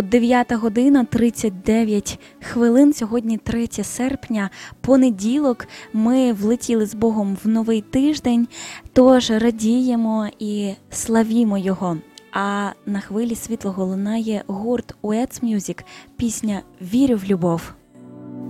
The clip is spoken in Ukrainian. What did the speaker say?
9 година 39 хвилин. Сьогодні 3 серпня, понеділок. Ми влетіли з Богом в новий тиждень, тож радіємо і славімо Його. А на хвилі світлого лунає гурт Уец Music, пісня «Вірю в любов».